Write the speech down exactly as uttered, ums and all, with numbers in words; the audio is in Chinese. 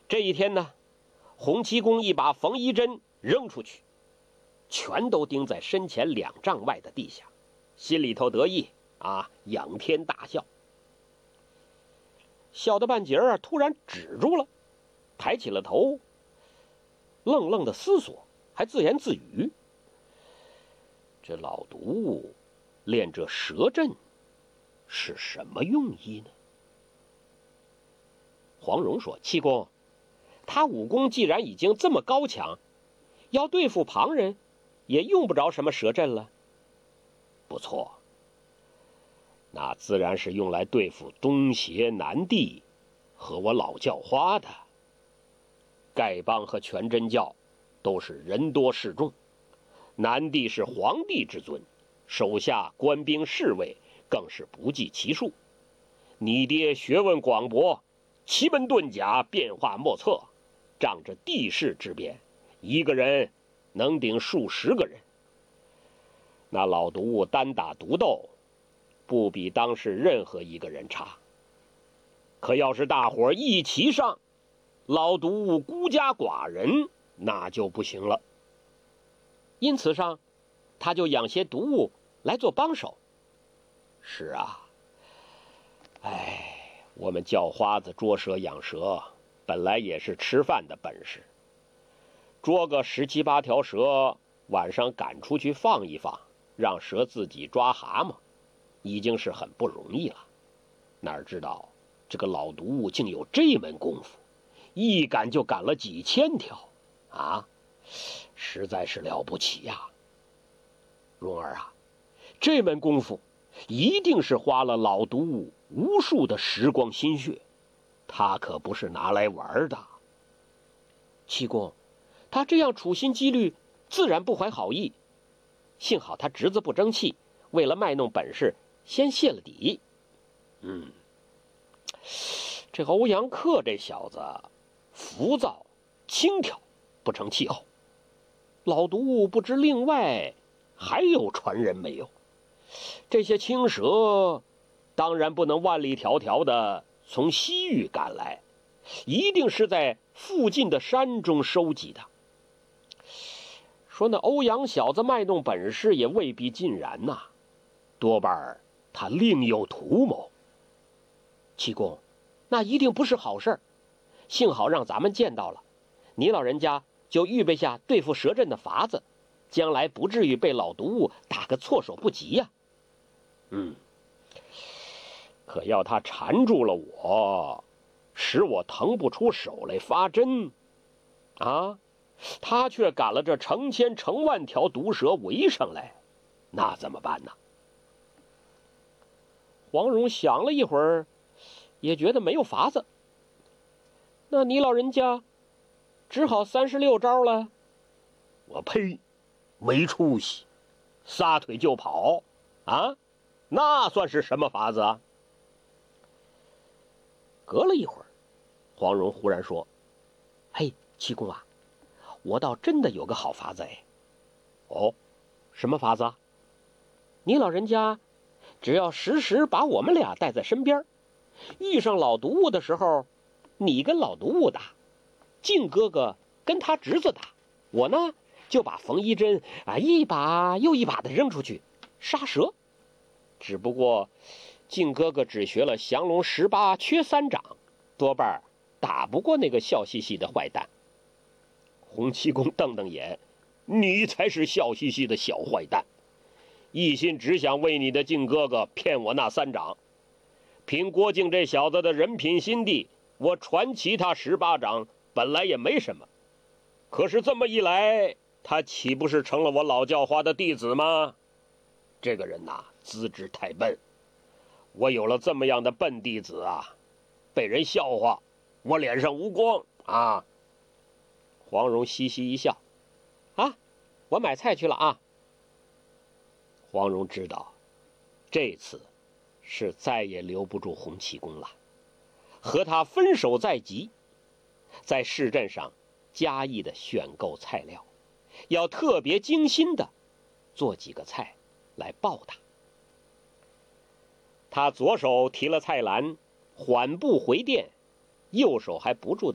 这一天呢，洪七公一把缝衣针扔出去，全都钉在身前两丈外的地下，心里头得意啊，仰天大笑。笑到半截儿啊，突然止住了，抬起了头，愣愣的思索，还自言自语：这老毒物练这蛇阵是什么用意呢？黄蓉说：七公，他武功既然已经这么高强，要对付旁人也用不着什么蛇阵了。不错，那自然是用来对付东邪南帝和我老教花的。丐帮和全真教都是人多势众，南帝是皇帝之尊，手下官兵侍卫更是不计其数。你爹学问广博，奇门遁甲变化莫测，仗着地势之便，一个人能顶数十个人。那老毒物单打独斗，不比当时任何一个人差。可要是大伙一齐上，老毒物孤家寡人，那就不行了。因此上，他就养些毒物来做帮手。是啊，哎，我们叫花子捉蛇养蛇，本来也是吃饭的本事。捉个十七八条蛇，晚上赶出去放一放，让蛇自己抓蛤蟆，已经是很不容易了。哪知道这个老毒物竟有这门功夫，一赶就赶了几千条啊，实在是了不起呀。蓉儿啊，这门功夫一定是花了老毒物无数的时光心血，他可不是拿来玩的。七公，他这样处心积虑，自然不怀好意。幸好他侄子不争气，为了卖弄本事，先泄了底。嗯，这欧阳克这小子浮躁轻佻，不成气候。老毒物不知另外还有传人没有？这些青蛇当然不能万里迢迢的从西域赶来，一定是在附近的山中收集的。说那欧阳小子卖弄本事也未必尽然呐、啊，多半他另有图谋。七公，那一定不是好事，幸好让咱们见到了，你老人家就预备下对付蛇阵的法子，将来不至于被老毒物打个措手不及呀、啊。嗯，可要他缠住了我，使我腾不出手来发针啊，他却赶了这成千成万条毒蛇围上来，那怎么办呢？黄蓉想了一会儿，也觉得没有法子。那你老人家只好三十六招了。我呸，没出息，撒腿就跑啊，那算是什么法子啊？隔了一会儿，黄蓉忽然说：嘿，七公啊，我倒真的有个好法子哎。哦，什么法子啊？你老人家只要时时把我们俩带在身边，遇上老毒物的时候，你跟老毒物打，靖哥哥跟他侄子打，我呢就把缝衣针啊一把又一把的扔出去杀蛇。只不过靖哥哥只学了降龙十八缺三掌，多半打不过那个笑嘻嘻的坏蛋。洪七公瞪瞪眼：你才是笑嘻嘻的小坏蛋，一心只想为你的靖哥哥骗我那三掌。凭郭靖这小子的人品心地，我传其他十八掌本来也没什么，可是这么一来，他岂不是成了我老教花的弟子吗？这个人呐，资质太笨，我有了这么样的笨弟子啊，被人笑话，我脸上无光啊。黄蓉嘻嘻一笑：啊，我买菜去了啊。黄蓉知道这次是再也留不住洪七公了，和他分手在即，在市镇上加意的选购菜料，要特别精心的做几个菜来报答。他左手提了菜篮，缓步回店，右手还不住的